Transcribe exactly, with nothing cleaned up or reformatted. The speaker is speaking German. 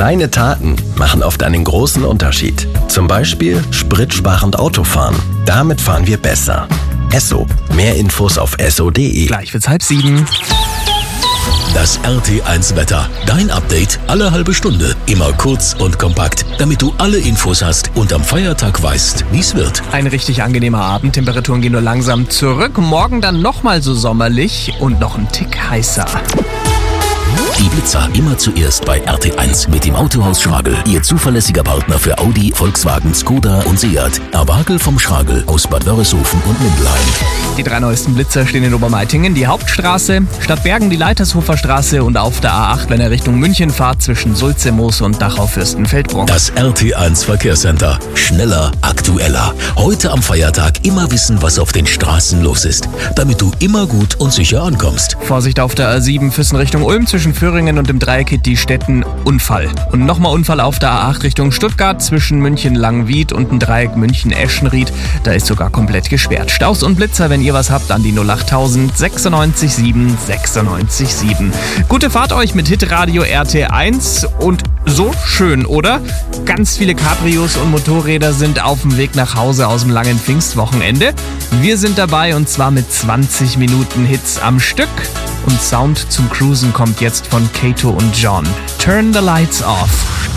Kleine Taten machen oft einen großen Unterschied. Zum Beispiel spritsparend Autofahren. Damit fahren wir besser. Esso. Mehr Infos auf esso punkt de. Gleich wird's halb sieben. Das R T eins Wetter. Dein Update alle halbe Stunde. Immer kurz und kompakt, damit du alle Infos hast und am Feiertag weißt, wie's wird. Ein richtig angenehmer Abend. Temperaturen gehen nur langsam zurück. Morgen dann nochmal so sommerlich und noch ein Tick heißer. Die Blitzer immer zuerst bei R T eins mit dem Autohaus Schragel. Ihr zuverlässiger Partner für Audi, Volkswagen, Skoda und Seat. Erwagel vom Schragel aus Bad Wörishofen und Mindelheim. Die drei neuesten Blitzer stehen in Obermeitingen, die Hauptstraße, Stadtbergen die Leitershofer Straße und auf der A acht, wenn er Richtung München fahrt, zwischen Sulze, Moos und Dachau-Fürstenfeldbruck. Das R T eins Verkehrscenter. Schneller, aktueller. Heute am Feiertag immer wissen, was auf den Straßen los ist, damit du immer gut und sicher ankommst. Vorsicht auf der A sieben, Füssen Richtung Ulm, zwischen Föhringen und dem Dreieck die Städten Unfall. Und nochmal Unfall auf der A acht Richtung Stuttgart, zwischen München-Langwied und dem Dreieck München-Eschenried. Da ist sogar komplett gesperrt. Staus und Blitzer, wenn ihr was habt, an die null achttausend sechsundneunzig sieben sechsundneunzig sieben. Gute Fahrt euch mit Hitradio R T eins und so schön, oder? Ganz viele Cabrios und Motorräder sind auf dem Weg nach Hause aus dem langen Pfingstwochenende. Wir sind dabei und zwar mit zwanzig Minuten Hits am Stück. Und Sound zum Cruisen kommt jetzt von Kato und John. Turn the Lights Off.